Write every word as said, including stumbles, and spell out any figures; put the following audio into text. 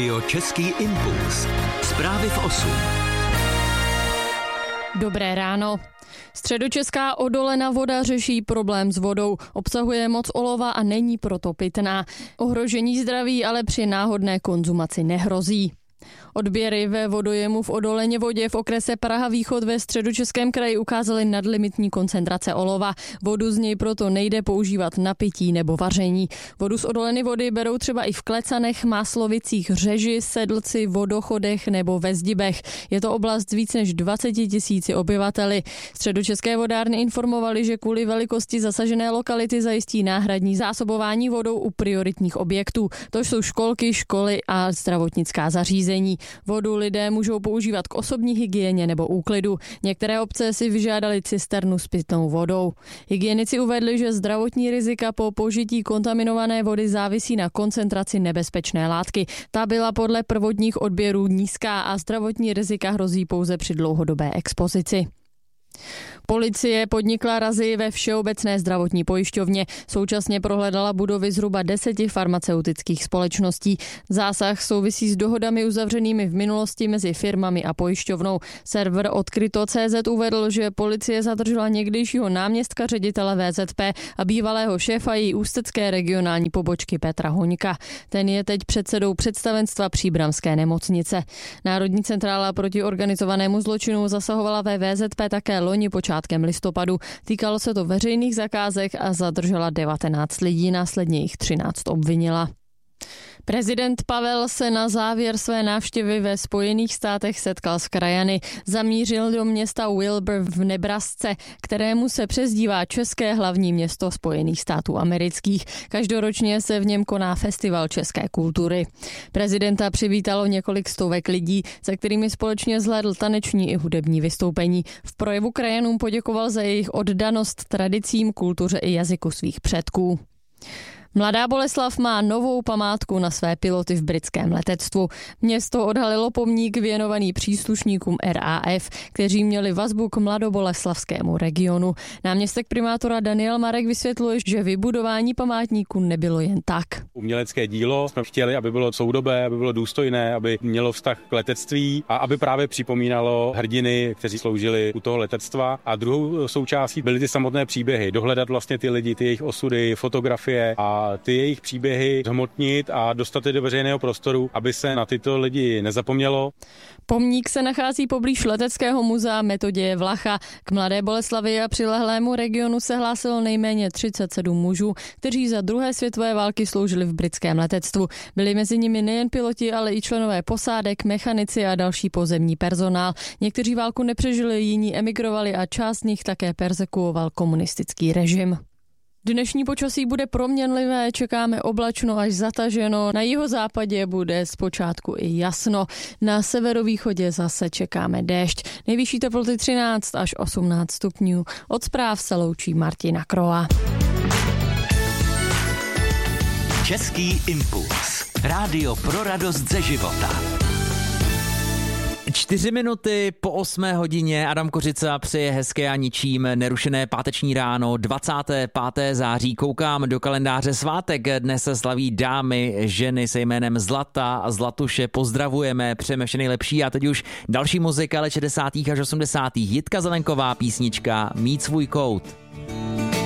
Jo, Český impuls. Zprávy v osm. Dobré ráno. Středočeská odolená voda řeší problém s vodou. Obsahuje moc olova a není proto pitná. Ohrožení zdraví ale při náhodné konzumaci nehrozí. Odběry ve vodojemu v Odoleně vodě v okrese Praha Východ ve Středočeském kraji ukázaly nadlimitní koncentrace olova. Vodu z něj proto nejde používat na pití nebo vaření. Vodu z Odoleny vody berou třeba i v Klecanech, Máslovicích, Řeži, Sedlci, Vodochodech nebo ve Zdibech. Je to oblast s víc než dvaceti tisíci obyvateli. Středočeské vodárny informovali, že kvůli velikosti zasažené lokality zajistí náhradní zásobování vodou u prioritních objektů. To jsou školky, školy a zdravotnická zařízení. Vodu lidé můžou používat k osobní hygieně nebo úklidu. Některé obce si vyžádali cisternu s pitnou vodou. Hygienici uvedli, že zdravotní rizika po použití kontaminované vody závisí na koncentraci nebezpečné látky. Ta byla podle prvotních odběrů nízká a zdravotní rizika hrozí pouze při dlouhodobé expozici. Policie podnikla razii ve Všeobecné zdravotní pojišťovně. Současně prohledala budovy zhruba deseti farmaceutických společností. Zásah souvisí s dohodami uzavřenými v minulosti mezi firmami a pojišťovnou. Server Odkryto tečka cé zet uvedl, že policie zadržela někdejšího náměstka ředitele vé zet pé a bývalého šéfa její ústecké regionální pobočky Petra Hoňka. Ten je teď předsedou představenstva příbramské nemocnice. Národní centrála proti organizovanému zločinu zasahovala ve vé zet pé také loni počátkem listopadu. Týkalo se to veřejných zakázek a zadržela devatenáct lidí, následně jich třináct obvinila. Prezident Pavel se na závěr své návštěvy ve Spojených státech setkal s krajany. Zamířil do města Wilbur v Nebrasce, kterému se přezdívá české hlavní město Spojených států amerických. Každoročně se v něm koná festival české kultury. Prezidenta přivítalo několik stovek lidí, se kterými společně zhlédl taneční i hudební vystoupení. V projevu krajanům poděkoval za jejich oddanost tradicím, kultuře i jazyku svých předků. Mladá Boleslav má novou památku na své piloty v britském letectvu. Město odhalilo pomník věnovaný příslušníkům er á ef, kteří měli vazbu k mladoboleslavskému regionu. Náměstek primátora Daniel Marek vysvětluje, že vybudování památníku nebylo jen tak. Umělecké dílo jsme chtěli, aby bylo soudobé, aby bylo důstojné, aby mělo vztah k letectví a aby právě připomínalo hrdiny, kteří sloužili u toho letectva. A druhou součástí byly ty samotné příběhy, dohledat vlastně ty lidi, ty jejich osudy, fotografie a a ty jejich příběhy zhmotnit a dostat je do veřejného prostoru, aby se na tyto lidi nezapomnělo. Pomník se nachází poblíž Leteckého muzea Metoděje Vlacha. K Mladé Boleslavi a přilehému regionu se hlásilo nejméně třicet sedm mužů, kteří za druhé světové války sloužili v britském letectvu. Byli mezi nimi nejen piloti, ale i členové posádek, mechanici a další pozemní personál. Někteří válku nepřežili, jiní emigrovali a část z nich také perzekuoval komunistický režim. Dnešní počasí bude proměnlivé, čekáme oblačno až zataženo, na jihozápadě bude zpočátku i jasno, na severovýchodě zase čekáme déšť, nejvyšší teploty třináct až osmnáct stupňů. Od zpráv se loučí Martina Kroa. Český impuls. Rádio pro radost ze života. Čtyři minuty po osmé hodině Adam Kořica přeje hezké a ničím nerušené páteční ráno dvacátého pátého září. Koukám do kalendáře svátek. Dnes se slaví dámy, ženy se jménem Zlata a Zlatuše. Pozdravujeme, přejeme vše nejlepší. A teď už další muzika let šedesátých až osmdesátých Jitka Zelenková, písnička Mít svůj kout.